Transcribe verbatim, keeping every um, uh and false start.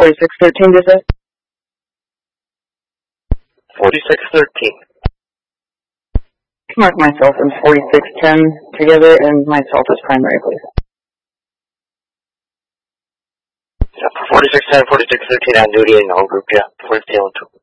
forty-six thirteen, is it? forty-six thirteen. Mark myself and forty-six ten together, and myself as primary, please. Yeah, forty-six ten, forty-six thirteen on duty in the whole group, yeah. forty-six ten.